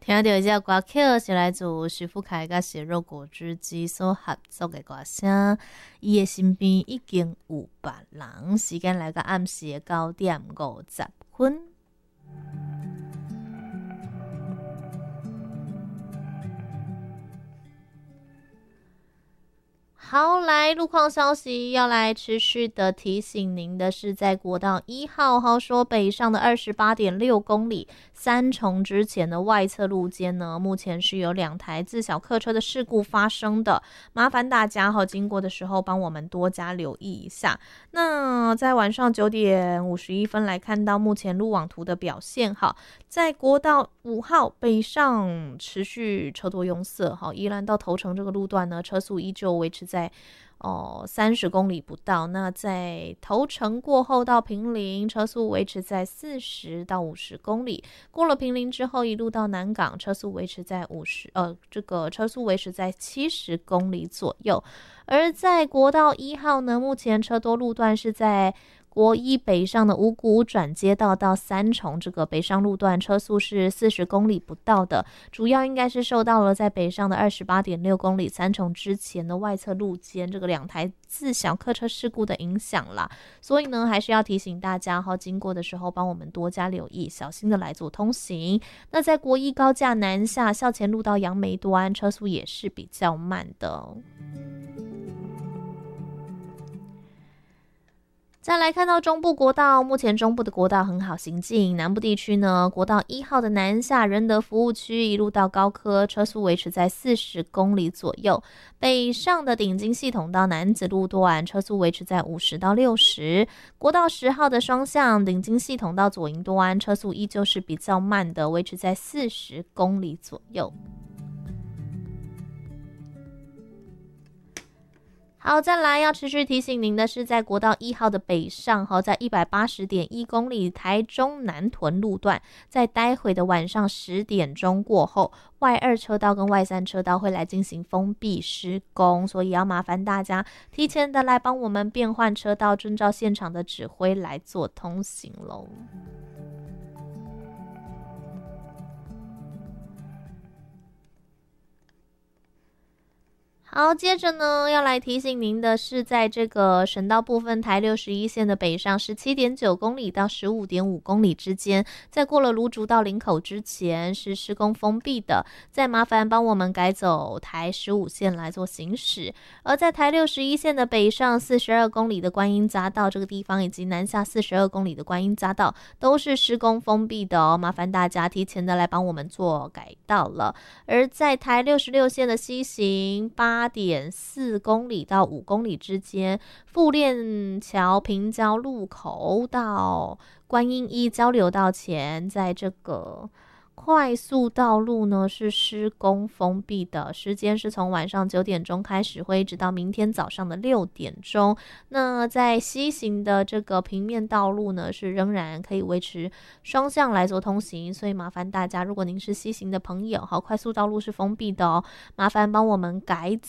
听到这歌曲是来自徐福凯甲血肉果汁机所合作的歌声，伊的身边已经有别人。时间来到暗时的9:50。好，来路况消息要来持续的提醒您的是，在国道1号豪说北上的28.6公里三重之前的外侧路肩呢，目前是有2台自小客车的事故发生的，麻烦大家经过的时候帮我们多加留意一下。那在晚上9:51来看到目前路网图的表现，在国道5号北上持续车多拥塞，宜兰到头城这个路段呢，车速依旧维持在30公里不到。那在头城过后到坪林，车速维持在40到50公里。过了坪林之后，一路到南港，车速维持在70公里左右。而在国道1号呢，目前车多路段是在国一北上的五股转接道到三重这个北上路段，车速是40公里不到的，主要应该是受到了在北上的28.6公里三重之前的外侧路肩这个2台自小客车事故的影响啦。所以呢，还是要提醒大家经过的时候帮我们多加留意，小心的来做通行。那在国一高架南下校前路到杨梅端，车速也是比较慢的。再来看到中部国道，目前中部的国道很好行进，南部地区呢，国道1号的南下仁德服务区一路到高科，车速维持在40公里左右。北上的顶金系统到楠梓路段，车速维持在50到60。国道10号的双向顶金系统到左营端，车速依旧是比较慢的，维持在40公里左右。好，再来要持续提醒您的是，在国道1号的北上，在180.1公里台中南屯路段，在待会的晚上10点钟过后，外2车道跟外3车道会来进行封闭施工，所以要麻烦大家提前的来帮我们变换车道，遵照现场的指挥来做通行咯。好，接着呢，要来提醒您的是，在这个省道部分，台61线的北上17.9公里到15.5公里之间，在过了芦竹到林口之前是施工封闭的，再麻烦帮我们改走台15线来做行驶。而在台61线的北上42公里的观音匝道这个地方，以及南下42公里的观音匝道，都是施工封闭的哦，麻烦大家提前的来帮我们做改道了。而在台66线的西行8.4公里到5公里之间，富链桥平交路口到观音一交流道前，在这个快速道路呢是施工封闭的，时间是从晚上9点钟开始，会一直到明天早上的6点钟。那在西行的这个平面道路呢，是仍然可以维持双向来做通行，所以麻烦大家，如果您是西行的朋友，快速道路是封闭的哦，麻烦帮我们改